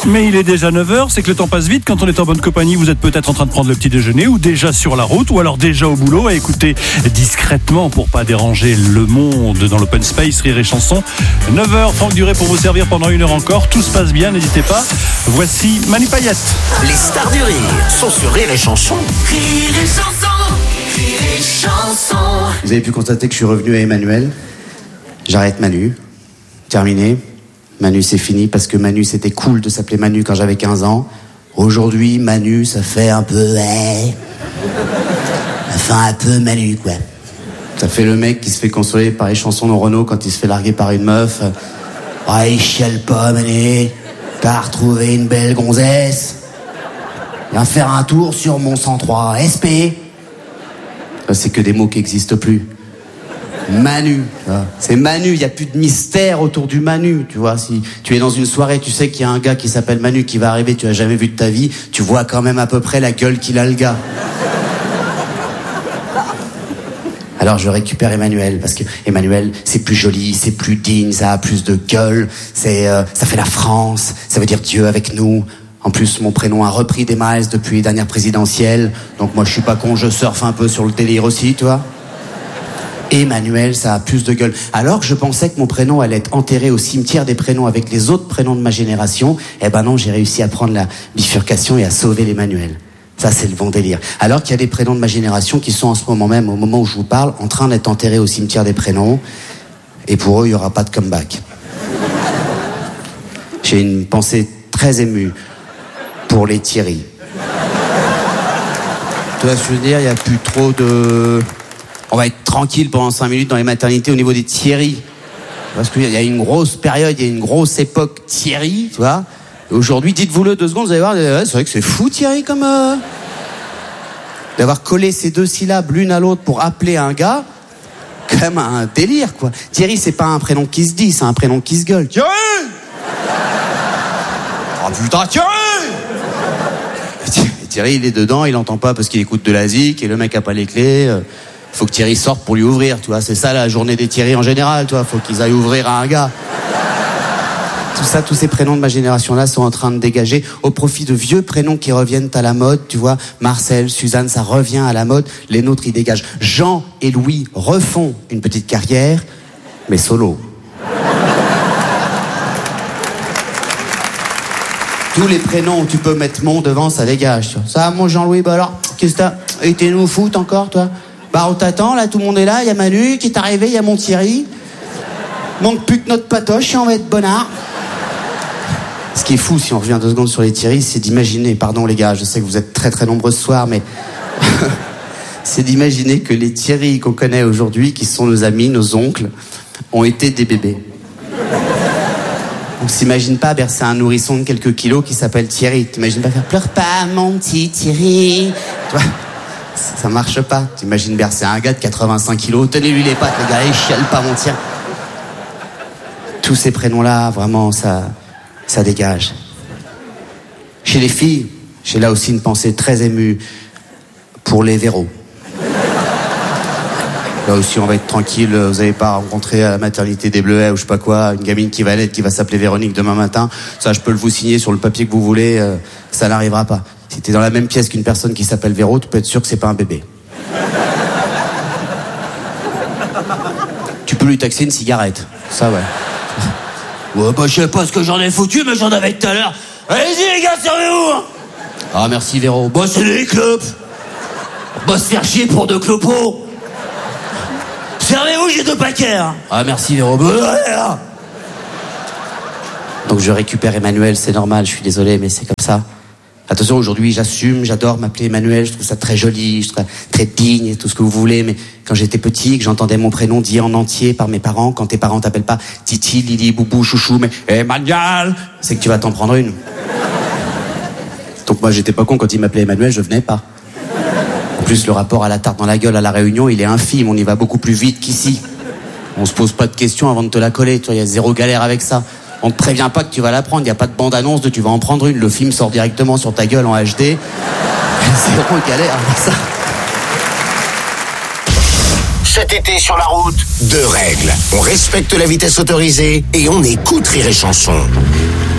Mais il est déjà 9h, c'est que le temps passe vite. Quand on est en bonne compagnie, vous êtes peut-être en train de prendre le petit déjeuner ou déjà sur la route ou alors déjà au boulot à écouter discrètement pour pas déranger le monde dans l'open space Rire et Chanson. 9h, Franck Duré pour vous servir pendant 1 heure encore. Tout se passe bien, n'hésitez pas. Voici Manu Payette. Les stars du rire sont sur Rire et Chanson. Rire et Chanson, Rire et Chanson. Vous avez pu constater que je suis revenu à Emmanuel. J'arrête Manu. Terminé. Manu, c'est fini parce que Manu, c'était cool de s'appeler Manu quand j'avais 15 ans. Aujourd'hui, Manu, ça fait un peu... Ça fait un peu Manu, quoi. Ça fait le mec qui se fait consoler par les chansons de Renaud quand il se fait larguer par une meuf. Ah, il chiale pas, Mané. T'as retrouvé une belle gonzesse. Viens faire un tour sur mon 103 SP. C'est que des mots qui n'existent plus. Manu, c'est Manu, il n'y a plus de mystère autour du Manu, tu vois. Si tu es dans une soirée, tu sais qu'il y a un gars qui s'appelle Manu qui va arriver, tu l'as jamais vu de ta vie, tu vois quand même à peu près la gueule qu'il a, le gars. Alors je récupère Emmanuel, parce que Emmanuel, c'est plus joli, c'est plus digne, ça a plus de gueule, ça fait la France, ça veut dire Dieu avec nous. En plus, mon prénom a repris des miles depuis les dernières présidentielles, donc moi je suis pas con, je surfe un peu sur le délire aussi, tu vois. Emmanuel, ça a plus de gueule. Alors que je pensais que mon prénom allait être enterré au cimetière des prénoms avec les autres prénoms de ma génération, eh ben non, j'ai réussi à prendre la bifurcation et à sauver l'Emmanuel. Ça, c'est le bon délire. Alors qu'il y a des prénoms de ma génération qui sont en ce moment même, au moment où je vous parle, en train d'être enterrés au cimetière des prénoms. Et pour eux, il n'y aura pas de comeback. J'ai une pensée très émue pour les Thierry. Tu vois ce que je veux dire, il n'y a plus trop de... On va être tranquille pendant 5 minutes dans les maternités au niveau des Thierry. Parce qu'il y a une grosse période, il y a une grosse époque Thierry, tu vois. Et aujourd'hui, dites-vous-le 2 secondes, vous allez voir, c'est vrai que c'est fou Thierry comme... D'avoir collé ces 2 syllabes l'une à l'autre pour appeler un gars, quand même un délire, quoi. Thierry, c'est pas un prénom qui se dit, c'est un prénom qui se gueule. Thierry! Oh putain, Thierry! Thierry, il est dedans, il entend pas parce qu'il écoute de la zik et le mec a pas les clés. Faut que Thierry sorte pour lui ouvrir, tu vois. C'est ça la journée des Thierry en général, tu vois. Faut qu'ils aillent ouvrir à un gars. Tout ça, tous ces prénoms de ma génération-là sont en train de dégager au profit de vieux prénoms qui reviennent à la mode, tu vois. Marcel, Suzanne, ça revient à la mode. Les nôtres, ils dégagent. Jean et Louis refont une petite carrière, mais solo. Tous les prénoms où tu peux mettre mon devant, ça dégage, tu vois. Ça, mon Jean-Louis, bah alors, qu'est-ce que t'as été nous foot encore, toi? Bah on t'attend, là, tout le monde est là, il y a Manu qui est arrivé, il y a mon Thierry. Manque plus que notre patoche et on va être bonnard. Ce qui est fou, si on revient 2 secondes sur les Thierry, c'est d'imaginer, pardon les gars, je sais que vous êtes très très nombreux ce soir, mais c'est d'imaginer que les Thierry qu'on connaît aujourd'hui, qui sont nos amis, nos oncles, ont été des bébés. On s'imagine pas bercer un nourrisson de quelques kilos qui s'appelle Thierry. T'imagines pas faire « Pleure pas, mon petit Thierry ». Tu vois, ça marche pas. T'imagines bercer un gars de 85 kilos. Tenez-lui les pattes, le gars, il chiale pas, mon Thierry. Tous ces prénoms-là, vraiment, ça dégage. Chez les filles, j'ai là aussi une pensée très émue pour les Véros. Là aussi, on va être tranquille. Vous n'allez pas rencontrer à la maternité des Bleuets ou je sais pas quoi, une gamine qui va naître, qui va s'appeler Véronique demain matin. Ça, je peux le vous signer sur le papier que vous voulez. Ça n'arrivera pas. Si t'es dans la même pièce qu'une personne qui s'appelle Véro, tu peux être sûr que c'est pas un bébé. Tu peux lui taxer une cigarette. Ça, ouais. Ouais, bah, je sais pas ce que j'en ai foutu, mais j'en avais tout à l'heure. Allez-y, les gars, servez-vous! Ah, merci, Véro. Bah, c'est des clopes. Bah, se faire chier pour 2 clopos. Servez-vous, j'ai 2 paquets. Hein. Ah, merci, Véro. Bah, ouais, hein. Donc, je récupère Emmanuel, c'est normal, je suis désolé, mais c'est comme ça. Attention, aujourd'hui, j'assume, j'adore m'appeler Emmanuel, je trouve ça très joli, je trouve ça très digne et tout ce que vous voulez, mais quand j'étais petit, que j'entendais mon prénom dit en entier par mes parents, quand tes parents t'appellent pas Titi, Lili, Boubou, Chouchou, mais Emmanuel, c'est que tu vas t'en prendre une. Donc moi, j'étais pas con, quand ils m'appelaient Emmanuel, je venais pas. En plus, le rapport à la tarte dans la gueule à la Réunion, il est infime, on y va beaucoup plus vite qu'ici. On se pose pas de questions avant de te la coller, toi, il y a 0 galère avec ça. On te prévient pas que tu vas la prendre, il n'y a pas de bande-annonce de tu vas en prendre une, le film sort directement sur ta gueule en HD. 0 galère avec ça. Cet été sur la route, 2 règles. On respecte la vitesse autorisée et on écoute Rire et Chanson.